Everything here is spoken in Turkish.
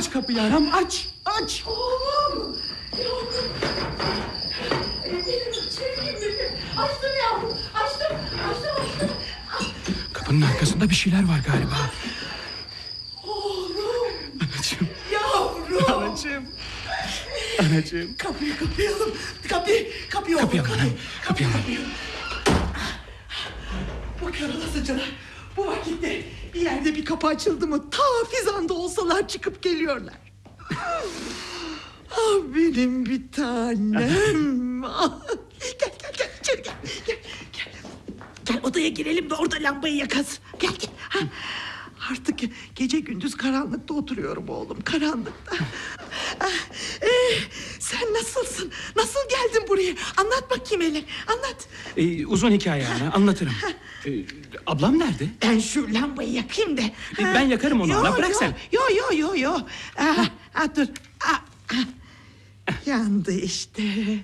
Aç kapıyı anam, aç. Aç. Oğlum. Yavrum. Benim çirkin benim. Açtım yavrum. Açtım. Kapının arkasında bir şeyler var galiba. Oğlum. Anacığım. Yavrum. Anacığım. Anacığım. Kapıyı kapayalım. Kapıyı oğlum. Kapıyalım. Bu kör olasıcalar. Bu vakitte bir yerde bir kapı açıldı mı ta fizanda olsalar çıkıp geliyorlar. Ah benim bir tanem. Gel içeri gel. Gel odaya girelim de orada lambayı yakarız. Gel. Ha. Artık gece gündüz karanlıkta oturuyorum oğlum, karanlıkta. Sen nasılsın? Nasıl geldin buraya? Anlat bakayım hele, anlat. Uzun hikaye ana, anlatırım. Ablam nerede? Ben şu lambayı yakayım da. Ben yakarım onu ana, bırak sen. Yo. Dur. Yandı işte.